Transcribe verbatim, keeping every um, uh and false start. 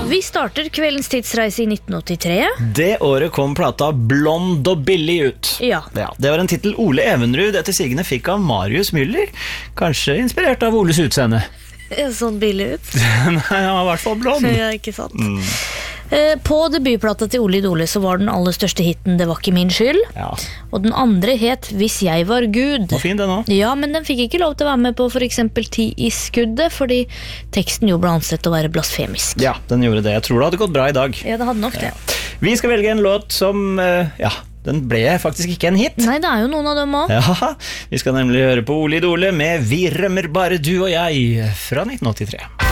Vi starter kveldens tidsreise i nitten åttitre. Det året kom plata Blond og Billig ut. Ja. Ja, det var en titel Ole Evenrud etter sigende fikk av Marius Müller, kanskje inspirert av Oles utseende. Sånn billig ut. Nei, han var i hvert fall blond. Ja, ikke sant. Mm. På debutplata til Ole Idole så var den aller største hitten Det var ikke min skyld. Ja. Og den andre het Hvis jeg var Gud. Hvor fin den også. Ja, men den fikk ikke lov til å være med på for eksempel Ti i skuddet, fordi teksten jo ble ansett å være blasfemisk. Ja, den gjorde det. Jeg tror det hadde gått bra i dag. Ja, det hadde nok det. Ja. Vi skal velge en låt som, ja, den ble faktisk ikke en hit. Nei, det er jo noen av dem også. Ja, vi skal nemlig høre på Ole Idole med Vi rømmer bare du og jeg fra nitten åttitre.